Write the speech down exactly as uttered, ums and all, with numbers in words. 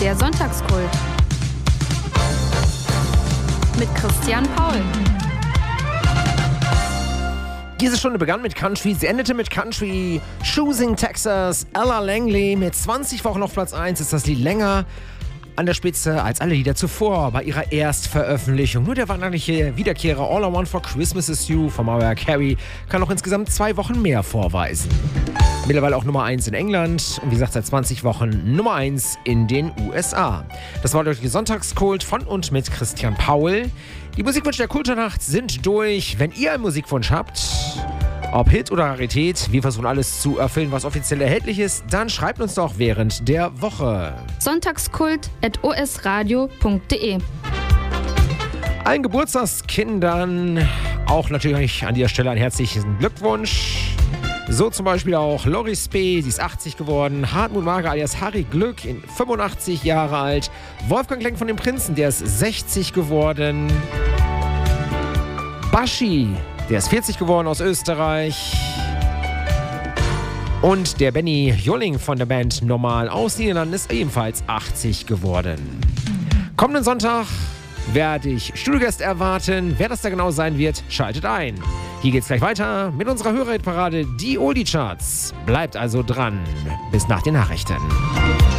Der Sonntagskult mit Christian Paul. Diese Stunde begann mit Country, sie endete mit Country. Choosing Texas, Ella Langley mit zwanzig Wochen auf Platz eins ist das Lied länger an der Spitze als alle Lieder zuvor bei ihrer Erstveröffentlichung. Nur der weihnachtliche Wiederkehrer All I Want for Christmas Is You von Mariah Carey kann noch insgesamt zwei Wochen mehr vorweisen. Mittlerweile auch Nummer eins in England und wie gesagt seit zwanzig Wochen Nummer eins in den U S A. Das war der Sonntagskult von und mit Christian Paul. Die Musikwünsche der Kulturnacht sind durch. Wenn ihr einen Musikwunsch habt, ob Hit oder Rarität, wir versuchen alles zu erfüllen, was offiziell erhältlich ist, dann schreibt uns doch während der Woche. Sonntagskult at o s radio punkt d e. Allen Geburtstagskindern auch natürlich an dieser Stelle einen herzlichen Glückwunsch. So zum Beispiel auch Lori Spee, sie ist achtzig geworden, Hartmut Mager alias Harry Glück, fünfundachtzig Jahre alt, Wolfgang Klenk von den Prinzen, der ist sechzig geworden, Baschi, der ist vierzig geworden aus Österreich und der Benny Jolling von der Band Normal aus Niederlanden ist ebenfalls achtzig geworden. Kommenden Sonntag werde ich Studiogäste erwarten. Wer das da genau sein wird, schaltet ein. Hier geht's gleich weiter mit unserer Hörerhitparade, die Oldie Charts. Bleibt also dran. Bis nach den Nachrichten.